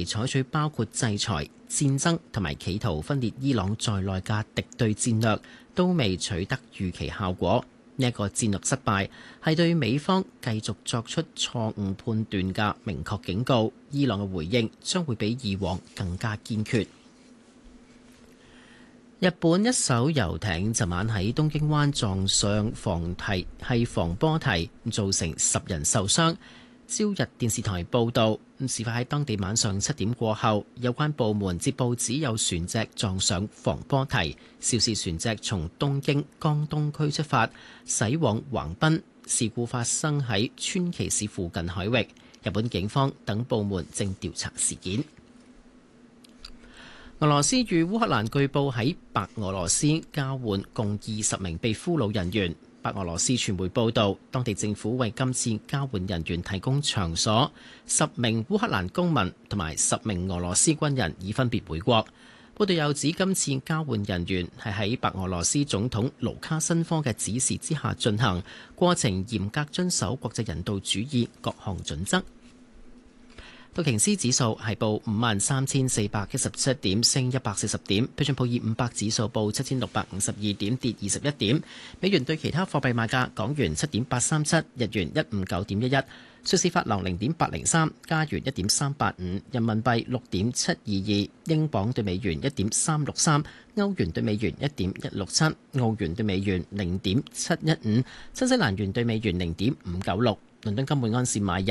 採取包括制裁、戰爭同埋企圖分裂伊朗在內嘅敵對戰略，都未取得預期效果。呢一個戰略失敗係對美方繼續作出錯誤判斷嘅明確警告。伊朗嘅回應將會比以往更加堅決。日本一艘遊艇昨晚喺東京灣撞上防波堤，造成10人受傷。朝日電視台報導，事發喺當地晚上7點過後，有關部門接報指有船隻撞上防波堤，肇事船隻從東京江東區出發，駛往橫濱。事故發生喺川崎市附近海域，日本警方等部門正調查事件。俄羅斯與烏克蘭據報喺白俄羅斯交換共20名被俘虜人員。白俄羅斯傳媒報導，當地政府為今次交換人員提供場所，10名烏克蘭公民同埋10名俄羅斯軍人已分別回國。報道又指，今次交換人員係喺白俄羅斯總統盧卡申科嘅指示之下進行，過程嚴格遵守國際人道主義各項準則。道瓊斯指數係報53,417點，升140點。標準普爾500指數報7,652點，跌21點。美元對其他貨幣賣價：港元7.837，日元159.11，瑞士法郎0.803，加元1.385，人民幣6.722，英鎊對美元1.363，歐元對美元1.167，澳元對美元0.715，新西蘭元對美元0.596。倫敦金每安士買入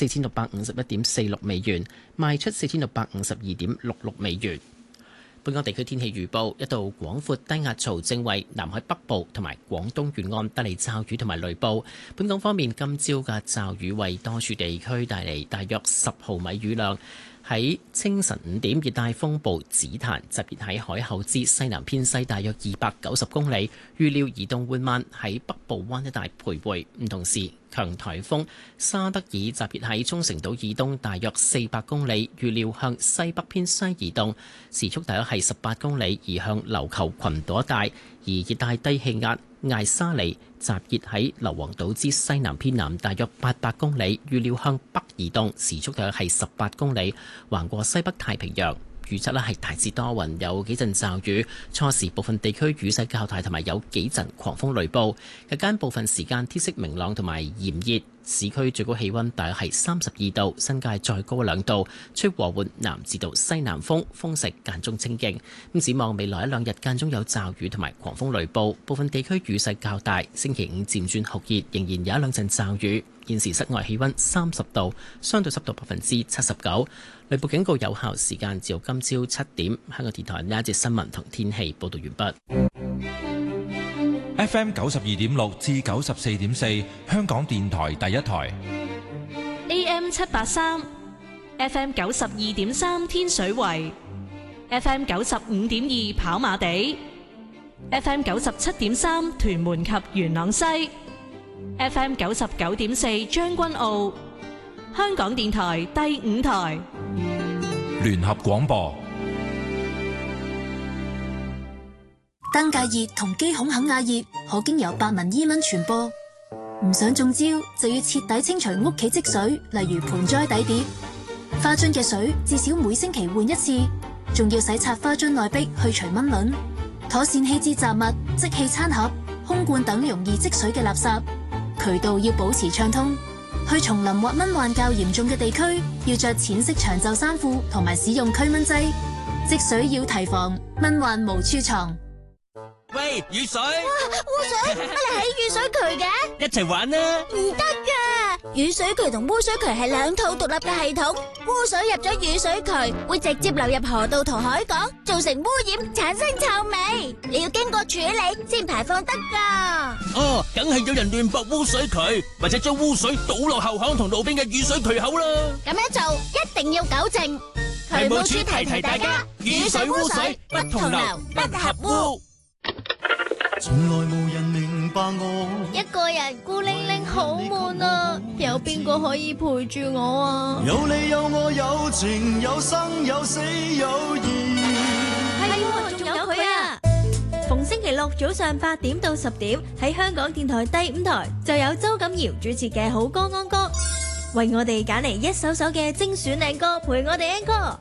4651.46美元，賣出4652.66美元。本港地區天氣預報：一道廣闊低壓槽正為南海北部同埋廣東沿岸帶嚟驟雨同埋雷暴。本港方面，今朝嘅驟雨為多處地區帶嚟大約10毫米雨量。喺清晨5點，熱帶風暴紫檀集結喺海口之西南偏西大約290公里，預料移動緩慢喺北部灣一帶徘徊。同時，強颱風沙德爾集結喺沖繩島以東大約400公里，預料向西北偏西移動，時速大約係18公里，移向琉球群島一帶。而熱帶低氣壓艾沙尼集結喺硫磺島之西南偏南大約800公里，預料向北移動，時速大約係18公里，橫過西北太平洋。預測係大致多雲，有幾陣驟雨，初時部分地區雨勢較大，同埋有幾陣狂風雷暴。日間部分時間天色明朗同埋炎熱，市區最高氣溫大約係32度，新界再高2度，吹和緩南至到西南風，風勢間中清勁。展望未來1-2日間中有驟雨同埋狂風雷暴，部分地區雨勢較大。星期5漸轉酷熱，仍然有1-2陣驟雨。現時室外氣溫30度，相對濕度79%。雷暴警告有效時間至到今朝7點。香港電台呢一節新聞同天氣報道完畢。FM 92.6至94.4，香港電台第一台。 AM 783 ，FM 92.3天水圍，FM 95.2跑馬地，FM 97.3屯門及元朗西，FM 99.4將軍澳。香港電台第5台聯合廣播。 登革熱同肌孔肯亞熱可經由白紋伊蚊傳播，唔想中招就要徹底清除屋企積水，例如盆栽底碟、花樽嘅水，至少每星期換一次，仲要洗刷花樽內壁去除蚊卵，妥善棄置雜物、即棄餐盒、空罐等容易積水嘅垃圾，渠道要保持暢通。去叢林或蚊患較嚴重嘅地區，要着淺色長袖衫褲同埋使用驅蚊劑。積水要提防，蚊患無處藏。 喂，雨水！ 哇，污水！乜你喺雨水渠嘅？ 一齊玩啦！ 唔得㗎，雨水渠同污水渠係兩套獨立嘅系統。污水入咗雨水渠，會直接流入河道同海港，造成污染，產生臭味。你要經過處理先排放得㗎。 哦，梗係有人亂駁污水渠，或者將污水倒落後巷同路邊嘅雨水渠口啦。 咁樣做一定要糾正。 渠務處提提大家，雨水污水不同流，不合污。 從來無人明白我， 一個人孤零零好悶啊，有邊個可以陪住我啊？ 有你有我有情有生有死有義。 係喎，仲有佢啊！逢星期六早上8點到10點喺香港電台第5台就有周錦瑤主持嘅好歌安歌，為我哋揀嚟一首首嘅精選靚歌陪我哋 encore。